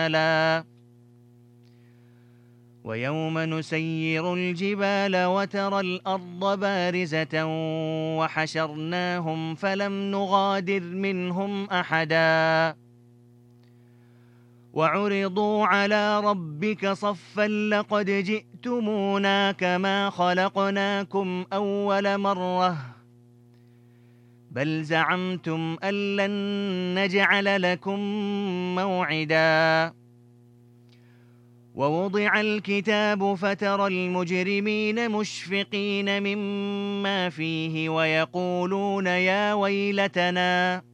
ويوم نسير الجبال وترى الأرض بارزة وحشرناهم فلم نغادر منهم أحدا وعرضوا على ربك صفا لقد جئتمونا كما خلقناكم أول مرة بل زعمتم أن لن نجعل لكم موعدا ووضع الكتاب فترى المجرمين مشفقين مما فيه ويقولون يا ويلتنا